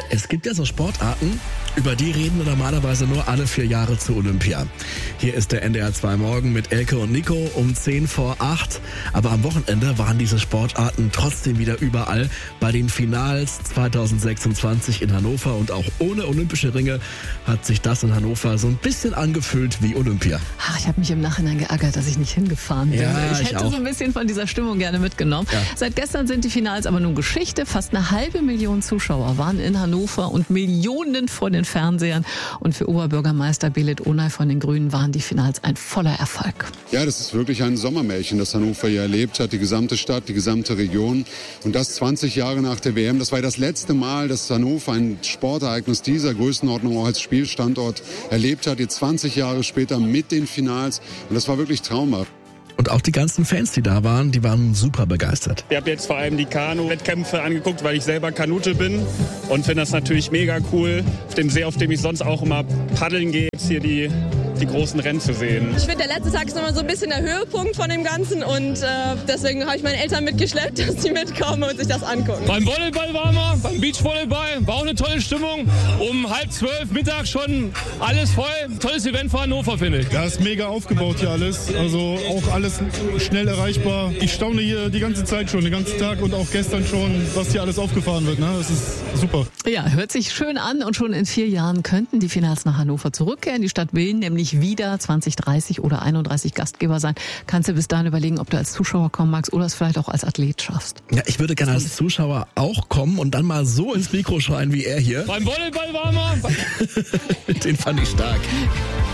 Es gibt ja so Sportarten, über die reden wir normalerweise nur alle 4 Jahre zu Olympia. Hier ist der NDR 2 Morgen mit Elke und Nico um 7:50. Aber am Wochenende waren diese Sportarten trotzdem wieder überall. Bei den Finals 2026 in Hannover und auch ohne olympische Ringe hat sich das in Hannover so ein bisschen angefühlt wie Olympia. Ach, ich habe mich im Nachhinein geärgert, dass ich nicht hingefahren bin. Ja, ich hätte auch so ein bisschen von dieser Stimmung gerne mitgenommen. Ja. Seit gestern sind die Finals aber nun Geschichte. Fast 500.000 Zuschauer waren in Hannover und Millionen vor den Fernsehern. Und für Oberbürgermeister Belit Onay von den Grünen waren die Finals ein voller Erfolg. Ja, das ist wirklich ein Sommermärchen, das Hannover hier erlebt hat. Die gesamte Stadt, die gesamte Region. Und das 20 Jahre nach der WM. Das war das letzte Mal, dass Hannover ein Sportereignis dieser Größenordnung auch als Spielstandort erlebt hat. Jetzt 20 Jahre später mit den Finals. Und das war wirklich traumhaft. Und auch die ganzen Fans, die da waren, die waren super begeistert. Ich habe jetzt vor allem die Kanu-Wettkämpfe angeguckt, weil ich selber Kanute bin und finde das natürlich mega cool, auf dem See, auf dem ich sonst auch immer paddeln gehe, jetzt hier die großen Rennen zu sehen. Ich finde, der letzte Tag ist nochmal so ein bisschen der Höhepunkt von dem Ganzen und deswegen habe ich meine Eltern mitgeschleppt, dass die mitkommen und sich das angucken. Beim Volleyball waren wir, beim Beachvolleyball, war auch eine tolle Stimmung. Um 11:30 Mittag schon alles voll. Tolles Event für Hannover, finde ich. Ja, ist mega aufgebaut hier alles, also auch alles schnell erreichbar. Ich staune hier die ganze Zeit schon, den ganzen Tag und auch gestern schon, was hier alles aufgefahren wird. Ne? Das ist super. Ja, hört sich schön an und schon in 4 Jahren könnten die Finals nach Hannover zurückkehren. Die Stadt will nämlich wieder 20, 30 oder 31 Gastgeber sein. Kannst du bis dahin überlegen, ob du als Zuschauer kommen magst oder es vielleicht auch als Athlet schaffst. Ja, ich würde gerne als Zuschauer auch kommen und dann mal so ins Mikro schreien wie er hier. Beim Volleyball waren wir. Den fand ich stark.